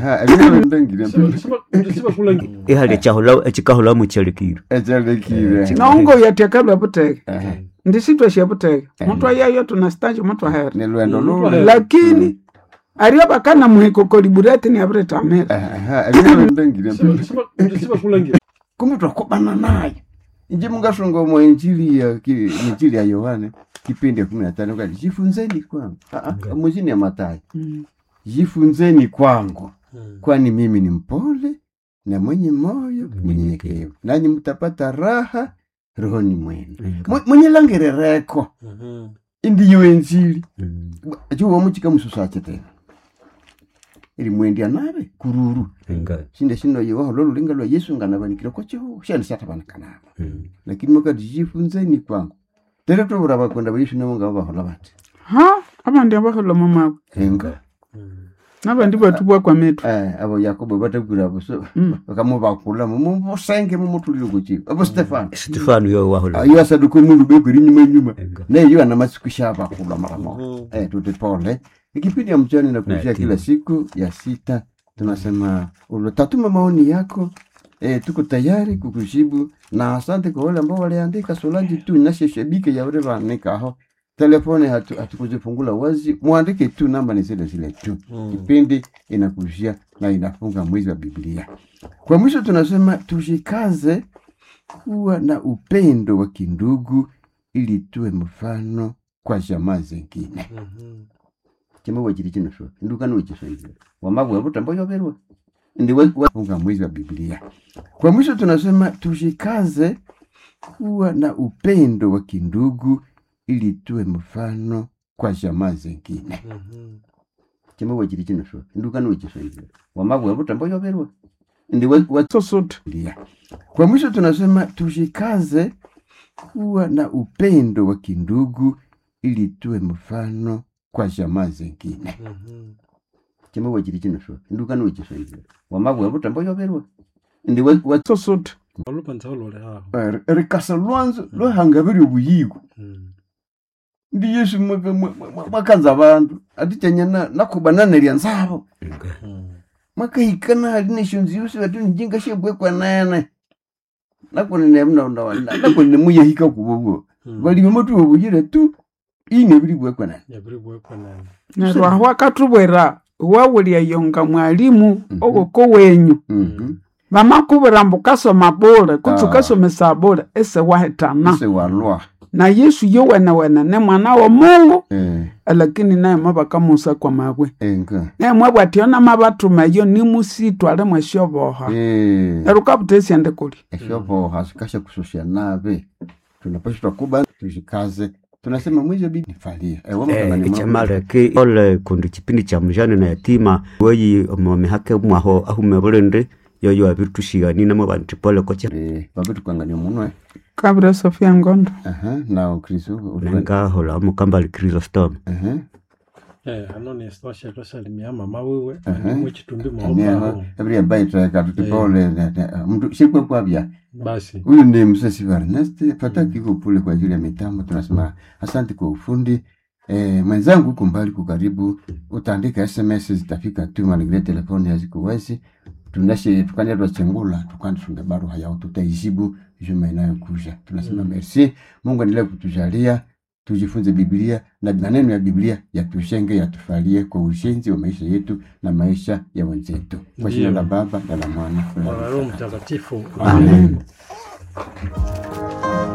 ebintu ndengire siba kulangira ihali chikahola muchelekiro ejalekire naungo yatekelwa buteke ndisitwa shia buteke mtu ayayo tunastanje mtu ahera ni lwendo lule lakini ariyo bakana muhiko koliburete ni abreta amera ebintu ndengire siba kulangira kumbe twakubana naye inje mungasonga mu injili ya Yohane kipindi 15 kali jifunzeni kwangu mwezini ya Mathayo jifunzeni kwangu kwani mimi ni mpole na mwenye moyo mnyenyekevu nanyi mtapata raha rohoni mwenu mwenye langerereko indiyo injili ajuwa muchika mususache tena ili mwendia nabe kururu shino yewa lolo linga lwa Yesu nganabanikira ko cyo shani satabanakana lakini mukati jifunzeni kwangu tere to buraba konda Yesu nabo ngaba bahola bati abandi abahola mama enga nabandi batubwa kwa metu abo Yakobo batakura buso bakamubakula mu senge mu mutuliro guki abo Stefano yo wahola ayo asaduko mu rubego nyuma nayo ana masikusha bakula maramo tuti pole ikipindi ya mchana na kushia kila siku ya 6 tunasema ulotatuma maoni yako tuko tayari kukujibu na asante kwa wale ambao waliandika Solange tu inasheshebike ya wale waandika aho telefone hatukuzifungula wazi muandike tu namba ni zile tu kipindi inakushia na inafunga mwezi wa Biblia kwa mwisho tunasema tushikaze kuwa na upendo wa kindugu ili tuwe mfano kwa jamaa zingine chemo wachiri chino sho ndukano wechiso hizo wamabu wabutambo yoberwa ndiwe kufunga mwezi wa Biblia kwa mwisho tunasema tushikaze kuwa na upendo wa kindugu ili tuwe mfano kwa jamaa zingine chemo wachiri chino sho ndukano wechiso hizo wamabu wabutambo yoberwa ndiwe sosote kwa mwisho tunasema tushikaze kuwa na upendo wa kindugu ili tuwe mfano kwa jamaa zingine chemo wachiri chino sho ndukano wechiso hizo wamabu wabutambo yoberwa ndiwe sosote olupanza olole ha rikasa lwanzo lwahangabiri ubuyigo ndi Yesu mwakanza abantu atichanya nakubanana lyanzabo makahikana haline shunzi yusi watu njinga shebwe kwa nene nakone mna nakone muye hika kubogo bali motu obujire tu ine biri bwe kwa nene na wakatubwera wawulia yonga mwalimu ogoko wenyu bamakubera mbukaso mabole kutsukaso mesabole ese wahetana ese walwa na Yesu yowena ne mwana wa Mungu lakini naye mabaka Musa kwa mabwe naye mwabwa tiona mabatuma yo ni musitwa ale mweshoboha erukabutesi ande kuli eshoboha sikasha kusoshia nabe tunapashwa kuba tushikaze tunasema mwizo bidi falia chamara ke ole kundi kipindi cha mjane na yatima weyi omomehake mwaho ahumebolende yoyo abiritushigani namo bantu pole kocha babitu kwangania munwe kabra Sofia Ngondo na Kristo ulenga hola mukambali Chrysostom anone stosha tosalimia mama wewe mu chitumbi muomba every bite katutipole mtu shikwe kwabya basi huyu ndiye Msesi Ernest pataki kupule kwa ajili ya mitambo tunasema asante kwa ufundi mwenzangu huko mbali kukaribu utaandika SMS zitafika tu maligre telefoni hazikuwezi tunashe tukania twachengula tukandi tunge barua yao tutaijibu juma inayokuja tunasema merci Mungu endelee kutujalia tujifunze Biblia na maneno ya Biblia yatujenge yatufalie kwa ujenzi wa maisha yetu na maisha ya wenzetu kwa jina la Baba na la Mwana na Roho Mtakatifu amen.